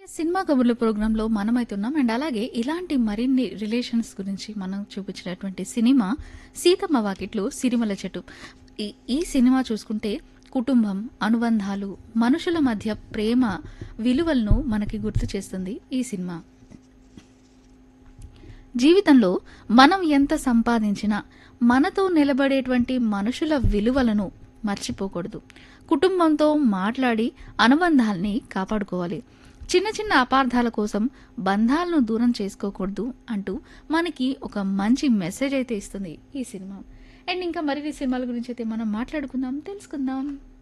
Cinema కబుర్ల ప్రోగ్రాంలో మనమైతే ఉన్నాం. అండ్ అలాగే ఇలాంటి మరిన్ని రిలేషన్స్ గురించి మనం చూపించినటువంటి సినిమా 'సీతమ్మ వాకిట్లో సిరిమల్ల చెట్టు'. ఈ ఈ సినిమా చూసుకుంటే కుటుంబం, అనుబంధాలు, మనుషుల మధ్య ప్రేమ విలువలను మనకి గుర్తు చేస్తుంది ఈ సినిమా. జీవితంలో మనం ఎంత సంపాదించినా మనతో నిలబడేటువంటి మనుషుల విలువలను మర్చిపోకూడదు. కుటుంబంతో మాట్లాడి అనుబంధాల్ని కాపాడుకోవాలి. చిన్న చిన్న అపార్థాల కోసం బంధాలను దూరం చేసుకోకూడదు అంటూ మనకి ఒక మంచి మెసేజ్ అయితే ఇస్తుంది ఈ సినిమా. అండ్ ఇంకా మరిన్ని సినిమాల గురించి అయితే మనం మాట్లాడుకుందాం, తెలుసుకుందాం.